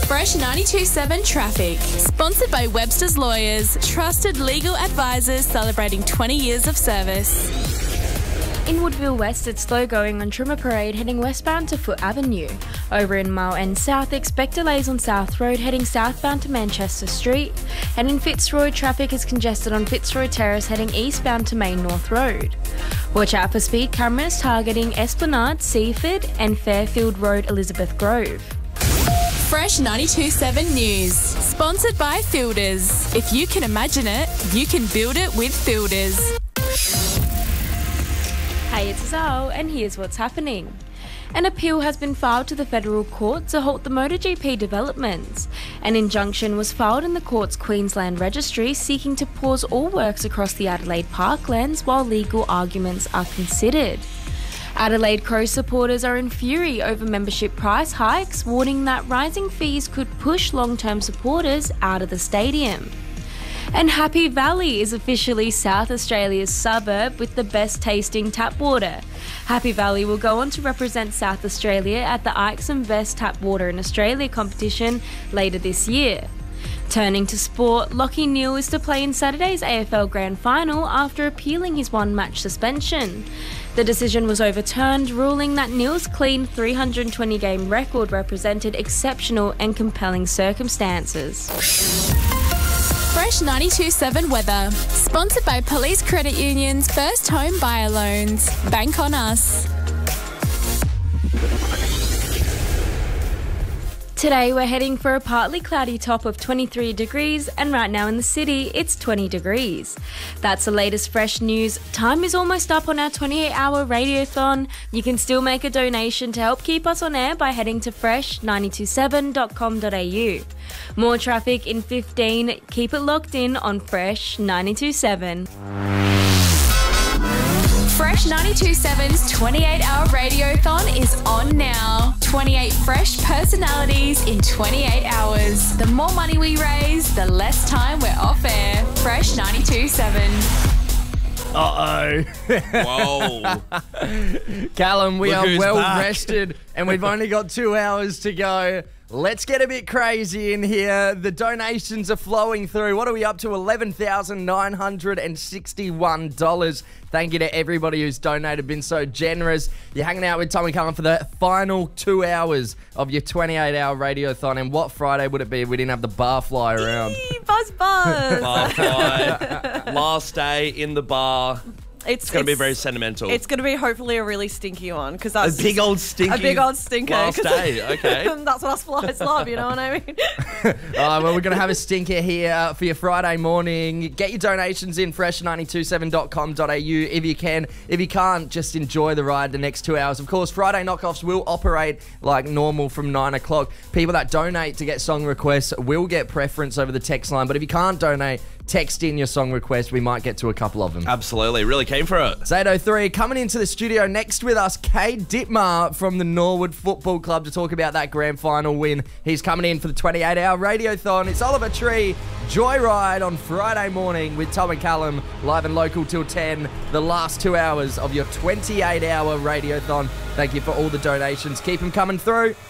Fresh 92.7 Traffic. Sponsored by Webster's Lawyers, trusted legal advisors celebrating 20 years of service. In Woodville West, it's slow going on Trimmer Parade heading westbound to Foot Avenue. Over in Mile End South, expect delays on South Road heading southbound to Manchester Street. And in Fitzroy, traffic is congested on Fitzroy Terrace heading eastbound to Main North Road. Watch out for speed cameras targeting Esplanade, Seaford and Fairfield Road, Elizabeth Grove. Fresh 92.7 News. Sponsored by Fielders. If you can imagine it, you can build it with Fielders. Hey, it's Azal, and here's what's happening. An appeal has been filed to the federal court to halt the MotoGP developments. An injunction was filed in the court's Queensland registry seeking to pause all works across the Adelaide Parklands while legal arguments are considered. Adelaide Crow supporters are in fury over membership price hikes, warning that rising fees could push long-term supporters out of the stadium. And Happy Valley is officially South Australia's suburb with the best tasting tap water. Happy Valley will go on to represent South Australia at the Ixom Best Tap Water in Australia competition later this year. Turning to sport, Lachie Neale is to play in Saturday's AFL Grand Final after appealing his one-match suspension. The decision was overturned, ruling that Neale's clean 320-game record represented exceptional and compelling circumstances. Fresh 92.7 Weather. Sponsored by Police Credit Union's First Home Buyer Loans. Bank on us. Today we're heading for a partly cloudy top of 23 degrees and right now in the city it's 20 degrees. That's the latest fresh news. Time is almost up on our 28-hour radiothon. You can still make a donation to help keep us on air by heading to fresh927.com.au. More traffic in 15. Keep it locked in on Fresh 92.7. Fresh 92.7's 28-hour radiothon is on now. 28 fresh personalities in 28 hours. The more money we raise, the less time we're off air. Fresh 92.7. Whoa. Callum, we Look are who's well back. rested and we've only got 2 hours to go. Let's get a bit crazy in here. The donations are flowing through. What are we up to? $11,961. Thank you to everybody who's donated, been so generous. You're hanging out with Tommy Cullen for the final 2 hours of your 28-hour radiothon. And what Friday would it be if we didn't have the bar fly around? Buzz. Bar fly. Last day in the bar. It's going to be very sentimental. It's going to be hopefully a really stinky one because a that's big old stinky. a big old stinker. Last day, okay. That's what us flies love, you know what I mean? All right, well, we're going to have a stinker here for your Friday morning. Get your donations in, fresh927.com.au if you can. If you can't, just enjoy the ride the next 2 hours. Of course, Friday knockoffs will operate like normal from 9 o'clock. People that donate to get song requests will get preference over the text line. But if you can't donate, text in your song request. We might get to a couple of them. Absolutely. Really keen for it. It's 8:03. Coming into the studio next with us, Cade Dittmar from the Norwood Football Club to talk about that grand final win. He's coming in for the 28-hour radiothon. It's Oliver Tree, Joyride on Friday morning with Tom and Callum, live and local till 10. The last 2 hours of your 28-hour radiothon. Thank you for all the donations. Keep them coming through.